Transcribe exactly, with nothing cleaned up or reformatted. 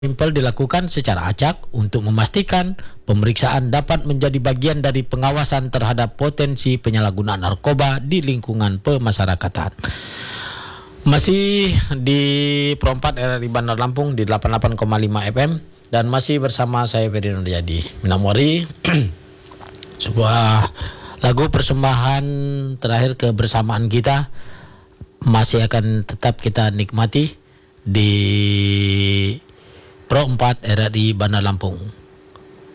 Simpel dilakukan secara acak untuk memastikan pemeriksaan dapat menjadi bagian dari pengawasan terhadap potensi penyalahgunaan narkoba di lingkungan pemasyarakatan. Masih di Perempat R R I Bandar Lampung di delapan puluh delapan koma lima F M dan masih bersama saya Ferry Nurjadi. Minamori sebuah lagu persembahan terakhir kebersamaan kita masih akan tetap kita nikmati di Pro empat R R I Bandar Lampung.